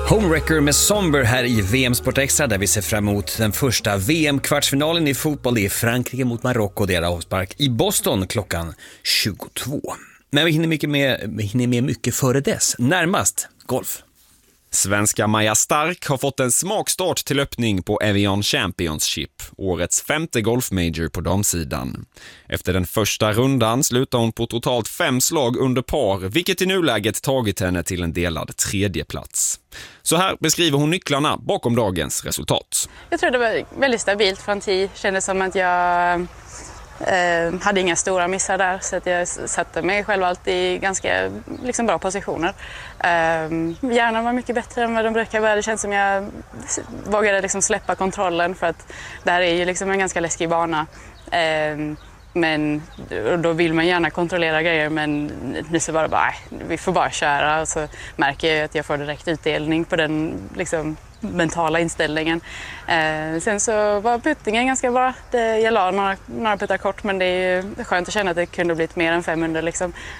Homewrecker med Somber här i VM Sport Extra, där vi ser fram emot den första VM-kvartsfinalen i fotboll. Det är Frankrike mot Marocko, det är avspark i Boston klockan 22. Men vi hinner med mycket före dess. Närmast golf. Svenska Maja Stark har fått en smakstart till öppning på Evian Championship, årets 5:e golfmajor på damsidan. Efter den första rundan slutar hon på totalt 5 slag under par, vilket i nuläget tagit henne till en delad 3:e plats. Så här beskriver hon nycklarna bakom dagens resultat. Jag tror det var väldigt stabilt från 10. Kändes som att jag hade inga stora missar där, så att jag satte mig själv alltid i ganska bra positioner. Hjärnan var mycket bättre än vad de brukar vara. Det känns som jag vågade släppa kontrollen, för att det här är ju en ganska läskig bana. Men då vill man gärna kontrollera grejer, men nu så bara vi får bara köra, och så märker jag att jag får direkt utdelning på den mentala inställningen. Sen så var puttingen ganska bra. Jag la några puttar kort, men det är skönt att känna att det kunde blivit mer än 500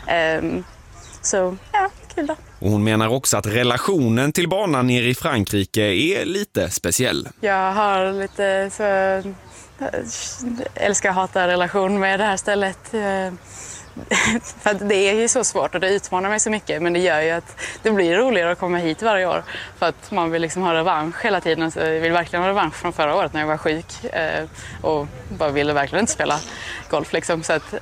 Så ja, kul då. Och hon menar också att relationen till banan nere i Frankrike är lite speciell. Jag har lite så älskar och hatar relation med det här stället. För att det är ju så svårt och det utmanar mig så mycket, men det gör ju att det blir roligare att komma hit varje år, för att man vill ha revansch hela tiden. Så jag vill verkligen ha revansch från förra året när jag var sjuk och bara ville verkligen inte spela golf så att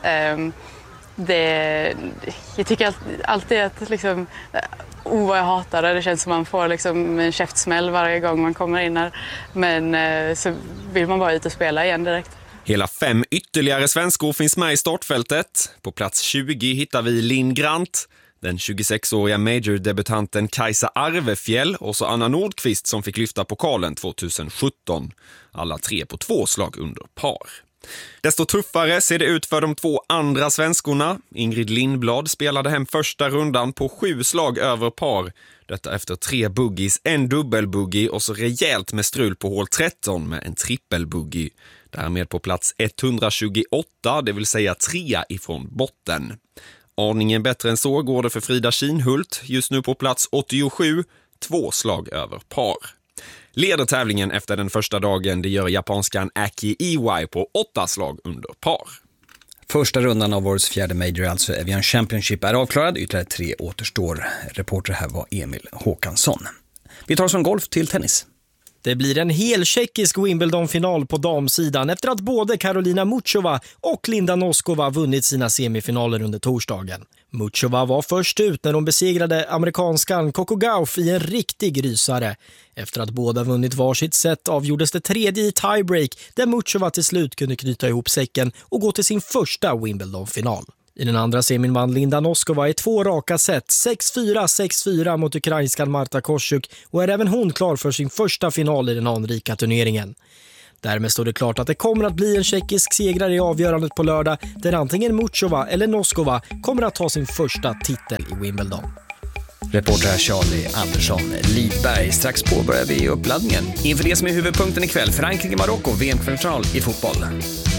jag tycker alltid att vad jag hatar det. Det känns som man får en käftsmäll varje gång man kommer in här, men så vill man bara ut och spela igen direkt. Hela 5 ytterligare svenskor finns med i startfältet. På plats 20 hittar vi Linn Grant, den 26-åriga major-debutanten Kajsa Arvefjäll och så Anna Nordqvist som fick lyfta pokalen 2017. Alla 3 på 2 slag under par. Desto tuffare ser det ut för de 2 andra svenskorna. Ingrid Lindblad spelade hem första rundan på 7 slag över par. Detta efter 3 boogies, en dubbelboogie och så rejält med strul på hål 13 med en trippelboogie. Därmed på plats 128, det vill säga 3 ifrån botten. Aningen bättre än så går det för Frida Kinhult, just nu på plats 87, 2 slag över par. Leder tävlingen efter den första dagen, det gör japanskan Aki Iwai på 8 slag under par. Första rundan av årets 4:e major, alltså Evian Championship, är avklarad. Ytterligare 3 återstår. Reporter här var Emil Håkansson. Vi tar oss från golf till tennis. Det blir en hel tjeckisk Wimbledon-final på damsidan efter att både Karolina Muchova och Linda Noskova vunnit sina semifinaler under torsdagen. Muchova var först ut när de besegrade amerikanskan Coco Gauff i en riktig rysare. Efter att båda vunnit varsitt set avgjordes det 3:e i tiebreak, där Muchova till slut kunde knyta ihop säcken och gå till sin första Wimbledon-final. I den andra semin vann Linda Noskova i 2 raka set, 6-4, 6-4 mot ukrainskan Marta Kosyuk, och är även hon klar för sin första final i den anrika turneringen. Därmed står det klart att det kommer att bli en tjeckisk segrare i avgörandet på lördag, där antingen Muchova eller Noskova kommer att ta sin första titel i Wimbledon. Reporter här Charlie Andersson Lidberg. Strax påbörjar vi uppladdningen inför det som är huvudpunkten ikväll. Frankrike-Marocko, VM-kvartsfinal i fotboll.